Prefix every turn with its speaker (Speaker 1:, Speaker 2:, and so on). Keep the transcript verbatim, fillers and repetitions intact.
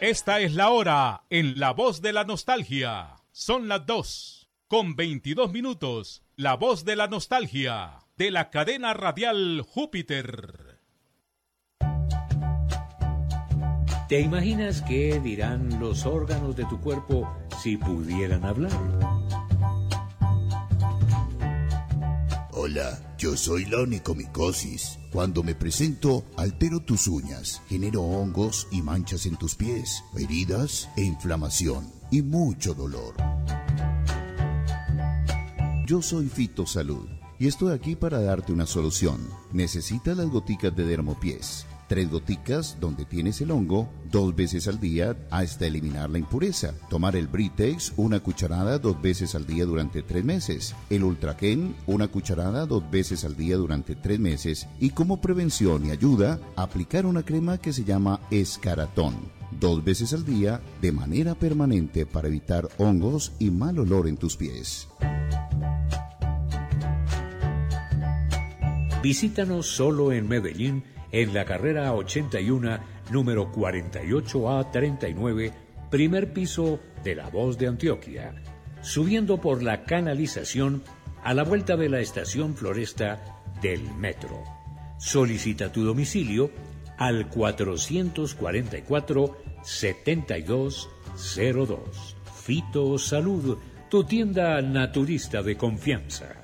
Speaker 1: Esta es la hora en La Voz de la Nostalgia. Son las dos con veintidós minutos. La Voz de la Nostalgia de la cadena radial Júpiter.
Speaker 2: ¿Te imaginas qué dirán los órganos de tu cuerpo si pudieran hablar?
Speaker 3: Hola, yo soy la onicomicosis. Cuando me presento, altero tus uñas, genero hongos y manchas en tus pies, heridas e inflamación y mucho dolor. Yo soy Fitosalud y estoy aquí para darte una solución. Necesitas las goticas de Dermopies. Tres goticas donde tienes el hongo, dos veces al día hasta eliminar la impureza. Tomar el Britex, una cucharada dos veces al día durante tres meses. El Ultraken, una cucharada dos veces al día durante tres meses. Y como prevención y ayuda, aplicar una crema que se llama Escaratón, dos veces al día de manera permanente para evitar hongos y mal olor en tus pies.
Speaker 2: Visítanos solo en Medellín, en la carrera ochenta y uno, número cuarenta y ocho A treinta y nueve, primer piso de La Voz de Antioquia, subiendo por la canalización a la vuelta de la estación Floresta del metro. Solicita tu domicilio al cuatrocientos cuarenta y cuatro, setenta y dos cero dos. Fitosalud, tu tienda naturista de confianza.